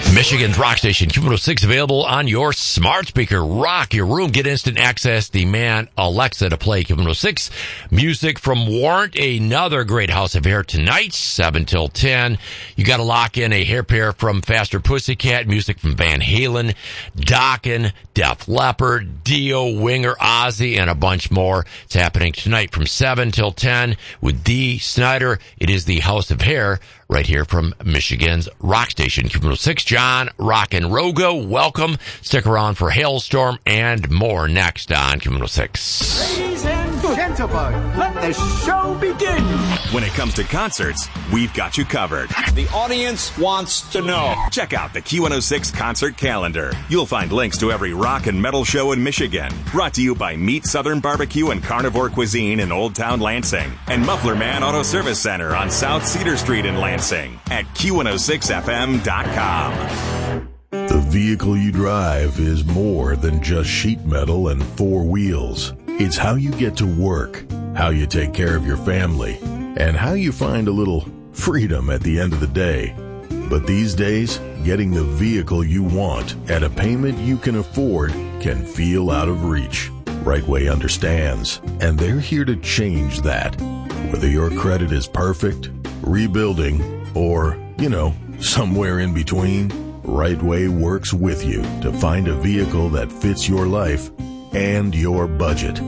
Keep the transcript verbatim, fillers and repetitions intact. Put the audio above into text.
Michigan's Rock Station, Q one oh six, available on your smart speaker. Rock your room. Get instant access. Demand Alexa to play Q one oh six. Music from Warrant, another great house of hair tonight, seven till ten. You got to lock in a hair pair from Faster Pussycat, music from Van Halen, Dokken, Def Leppard, Dio, Winger, Ozzy, and a bunch more. It's happening tonight from seven till ten with Dee Snider. It is the House of Hair right here from Michigan's Rock Station, Q one oh six. John Rock and Rogo, welcome. Stick around for Hailstorm and more next on Q one oh six. Ladies and gentlemen, let the show begin. When it comes to concerts, we've got you covered. The audience wants to know. Check out the Q one oh six concert calendar. You'll find links to every rock and metal show in Michigan. Brought to you by Meat Southern Barbecue and Carnivore Cuisine in Old Town Lansing and Muffler Man Auto Service Center on South Cedar Street in Lansing at Q one oh six F M dot com. The vehicle you drive is more than just sheet metal and four wheels. It's how you get to work, how you take care of your family, and how you find a little freedom at the end of the day. But these days, getting the vehicle you want at a payment you can afford can feel out of reach. Rightway understands, and they're here to change that. Whether your credit is perfect, rebuilding, or, you know, somewhere in between, Rightway works with you to find a vehicle that fits your life and your budget.